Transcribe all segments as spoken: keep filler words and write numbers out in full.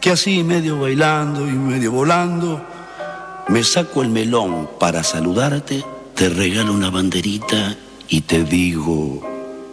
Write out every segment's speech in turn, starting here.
que así medio bailando y medio volando, me saco el melón para saludarte, te regalo una banderita y te digo...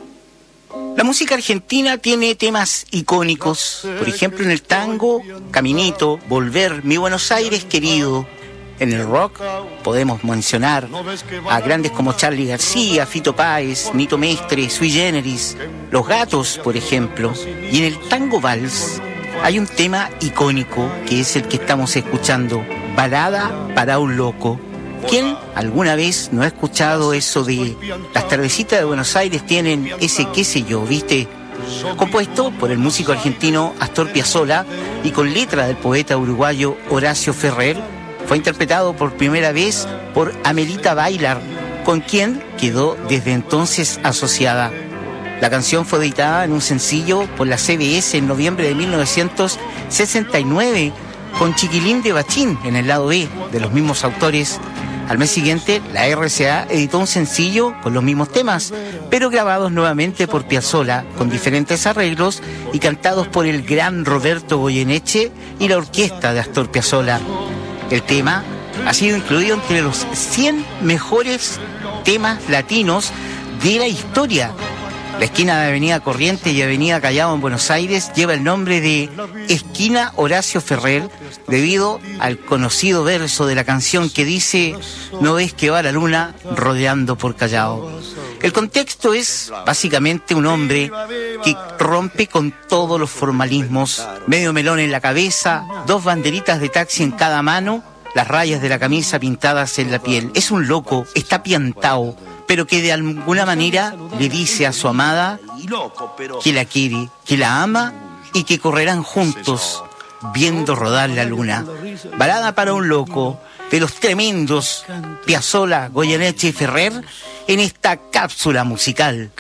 La música argentina tiene temas icónicos, por ejemplo en el tango, Caminito, Volver, Mi Buenos Aires querido. En el rock podemos mencionar a grandes como Charly García, Fito Páez, Nito Mestre, Sui Generis, Los Gatos, por ejemplo. Y en el tango vals hay un tema icónico que es el que estamos escuchando, Balada para un loco. ¿Quién alguna vez no ha escuchado eso de las tardecitas de Buenos Aires tienen ese qué sé yo, viste? Compuesto por el músico argentino Astor Piazzolla y con letra del poeta uruguayo Horacio Ferrer, fue interpretado por primera vez por Amelita Bailar, con quien quedó desde entonces asociada. La canción fue editada en un sencillo por la C B S en noviembre de mil novecientos sesenta y nueve, con Chiquilín de Bachín en el lado B de los mismos autores. Al mes siguiente, la R C A editó un sencillo con los mismos temas, pero grabados nuevamente por Piazzolla, con diferentes arreglos y cantados por el gran Roberto Goyeneche y la orquesta de Astor Piazzolla. El tema ha sido incluido entre los cien mejores temas latinos de la historia. La esquina de Avenida Corrientes y Avenida Callao en Buenos Aires lleva el nombre de Esquina Horacio Ferrer debido al conocido verso de la canción que dice: no ves que va la luna rodeando por Callao. El contexto es básicamente un hombre que rompe con todos los formalismos, medio melón en la cabeza, dos banderitas de taxi en cada mano, las rayas de la camisa pintadas en la piel. Es un loco, está piantao, pero que de alguna manera le dice a su amada que la quiere, que la ama y que correrán juntos viendo rodar la luna. Balada para un loco, de los tremendos Piazzolla, Goyeneche y Ferrer en esta cápsula musical.